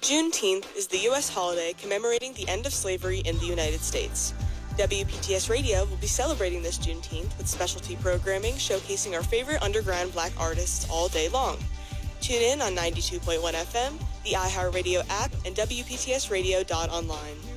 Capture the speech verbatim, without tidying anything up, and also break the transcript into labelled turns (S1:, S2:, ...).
S1: Juneteenth is the U S holiday commemorating the end of slavery in the United States. W P T S Radio will be celebrating this Juneteenth with specialty programming showcasing our favorite underground black artists all day long. Tune in on ninety-two point one F M, the iHeartRadio app, and W P T S radio dot online.